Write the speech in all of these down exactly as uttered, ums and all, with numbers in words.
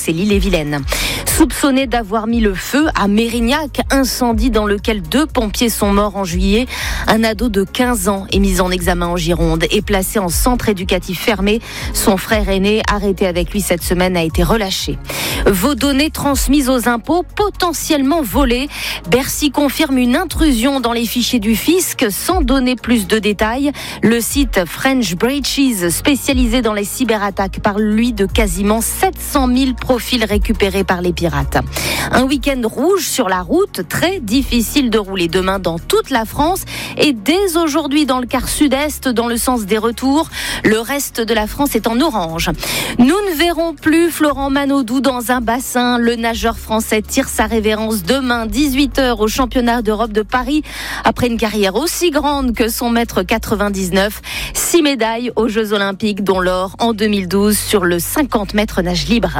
c'est l'Ille-et-Vilaine. Soupçonné d'avoir mis le feu à Mérignac, incendie dans lequel deux pompiers sont morts en juillet, un ado de quinze ans est mis en examen en Gironde et placé en centre éducatif fermé. Son frère aîné, arrêté avec lui cette semaine, a été relâché. Vos données transmises aux impôts potentiellement volées. Bercy confirme une intrusion dans les fichiers du fisc sans donner plus de détails. Le site French Breaches, spécialisé dans les cyberattaques, parle lui de quasiment sept cent mille profils récupérés par les pirates. Un week-end rouge sur la route, très difficile de rouler demain dans toute la France et dès aujourd'hui dans le quart sud-est dans le sens des retours. Le reste de la France est en orange. Nous ne verrons plus Florent Manodou dans un bassin. Le nageur français tire sa révérence demain dix-huit heures au championnat d'Europe de Paris. Après une carrière aussi grande que son mètre quatre-vingt-dix-neuf, six médailles aux Jeux Olympiques, dont l'or en deux mille douze sur le cinquante mètres nage libre.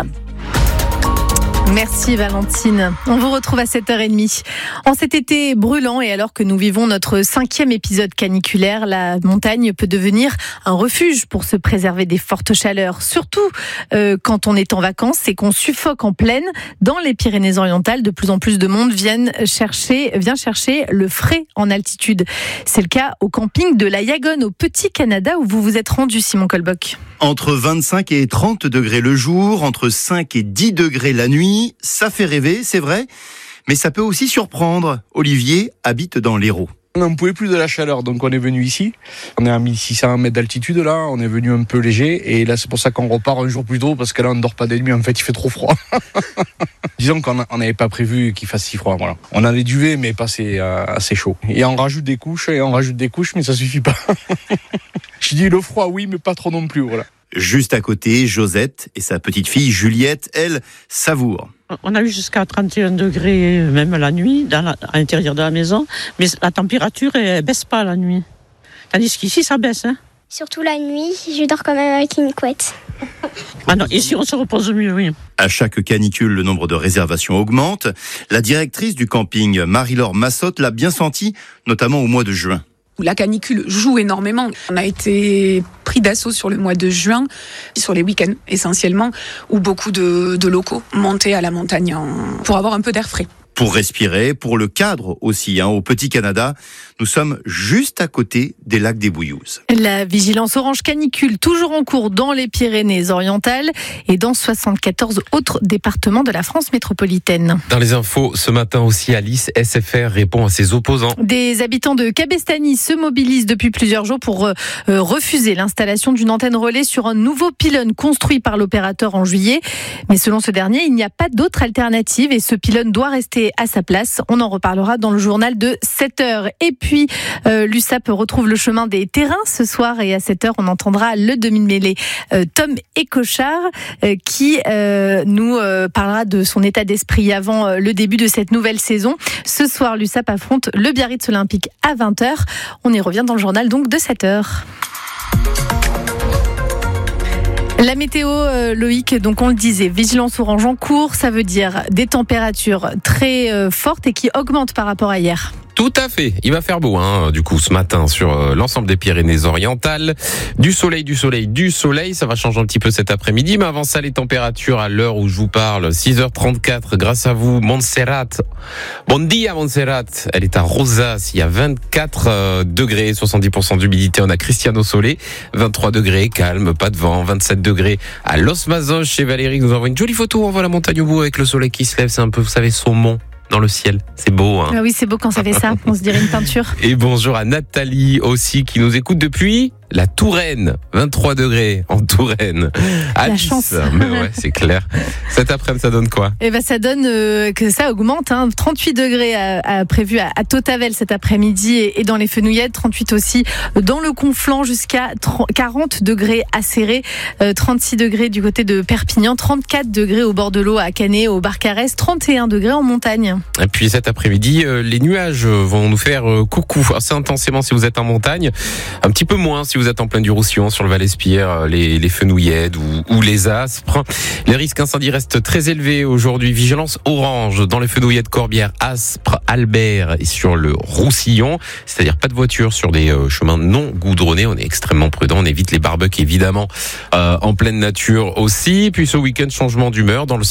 Merci Valentine. On vous retrouve à sept heures trente. En cet été brûlant et alors que nous vivons notre cinquième épisode caniculaire, la montagne peut devenir un refuge pour se préserver des fortes chaleurs. Surtout euh, quand on est en vacances et qu'on suffoque en plaine. Dans les Pyrénées-Orientales, de plus en plus de monde viennent chercher, vient chercher le frais en altitude. C'est le cas au camping de la Yagone, au Petit Canada, où vous vous êtes rendu, Simon Colboc. Entre vingt-cinq et trente degrés le jour, entre cinq et dix degrés la nuit, ça fait rêver, c'est vrai, mais ça peut aussi surprendre. Olivier habite dans l'Hérault. On n'en pouvait plus de la chaleur, donc on est venu ici. On est à mille six cents mètres d'altitude là, on est venu un peu léger, et là c'est pour ça qu'on repart un jour plus tôt, parce que là on ne dort pas des nuits, en fait il fait trop froid. Disons qu'on n'avait pas prévu qu'il fasse si froid, voilà. On a des duvets, mais pas assez, euh, assez chaud. Et on rajoute des couches, et on rajoute des couches, mais ça suffit pas. Je dis le froid oui, mais pas trop non plus, voilà. Juste à côté, Josette et sa petite fille Juliette, elle, savourent. On a eu jusqu'à trente et un degrés, même la nuit, dans la, à l'intérieur de la maison, mais la température ne baisse pas la nuit. Tandis qu'ici, ça baisse. Hein. Surtout la nuit, je dors quand même avec une couette. Ah non, ici, on se repose mieux, oui. À chaque canicule, le nombre de réservations augmente. La directrice du camping, Marie-Laure Massotte, l'a bien senti, notamment au mois de juin. La canicule joue énormément. On a été pris d'assaut sur le mois de juin, sur les week-ends essentiellement, où beaucoup de, de locaux montaient à la montagne en, pour avoir un peu d'air frais. Pour respirer, pour le cadre aussi, hein, au Petit Canada, nous sommes juste à côté des lacs des Bouillouzes. La vigilance orange canicule toujours en cours dans les Pyrénées-Orientales et dans soixante-quatorze autres départements de la France métropolitaine. Dans les infos, ce matin aussi, Alice, S F R répond à ses opposants. Des habitants de Cabestany se mobilisent depuis plusieurs jours pour euh, refuser l'installation d'une antenne relais sur un nouveau pylône construit par l'opérateur en juillet. Mais selon ce dernier, il n'y a pas d'autre alternative et ce pylône doit rester à sa place. On en reparlera dans le journal de sept heures. Et puis, euh, l'U S A P retrouve le chemin des terrains ce soir et à sept heures, on entendra le demi-mêlé euh, Tom Écochard euh, qui euh, nous euh, parlera de son état d'esprit avant euh, le début de cette nouvelle saison. Ce soir, l'U S A P affronte le Biarritz Olympique à vingt heures. On y revient dans le journal donc de sept heures. La météo, euh, Loïc, donc on le disait, vigilance orange en cours, ça veut dire des températures très euh, fortes et qui augmentent par rapport à hier. Tout à fait. Il va faire beau, hein, du coup, ce matin sur euh, l'ensemble des Pyrénées-Orientales. Du soleil, du soleil, du soleil. Ça va changer un petit peu cet après-midi. Mais avant ça, les températures à l'heure où je vous parle. six heures trente-quatre, grâce à vous, Montserrat. Bon dia, Montserrat. Elle est à Rosas. Il y a vingt-quatre euh, degrés, soixante-dix pour cent d'humidité. On a Cristiano Solé. vingt-trois degrés, calme, pas de vent. vingt-sept degrés à Los Mazos chez Valérie. Nous envoie une jolie photo. On voit la montagne au bout avec le soleil qui se lève. C'est un peu, vous savez, saumon dans le ciel. C'est beau, hein. Ah oui, c'est beau quand ça fait ça. On se dirait une peinture. Et bonjour à Nathalie aussi qui nous écoute depuis la Touraine. vingt-trois degrés en Touraine. La Alice. chance. Mais ouais, c'est clair. Cet après-midi, ça donne quoi? Eh ben, ça donne euh, que ça augmente. Hein. trente-huit degrés à, à, prévu à, à Totavel cet après-midi et, et dans les Fenouillettes. trente-huit aussi dans le Conflent jusqu'à quarante degrés à Céré. Euh, trente-six degrés du côté de Perpignan. trente-quatre degrés au bord de l'eau à Canet, au Barcarès. trente et un degrés en montagne. Et puis cet après-midi, euh, les nuages vont nous faire euh, coucou assez intensément si vous êtes en montagne. Un petit peu moins si vous êtes en plein du Roussillon, sur le Val-Espierre, les, les Fenouillettes ou, ou les Aspres. Les risques incendies restent très élevés aujourd'hui. Vigilance orange dans les Fenouillettes, Corbières, Aspres, Albert et sur le Roussillon. C'est-à-dire pas de voiture sur des euh, chemins non goudronnés. On est extrêmement prudent. On évite les barbecues évidemment euh, en pleine nature aussi. Puis ce week-end, changement d'humeur dans le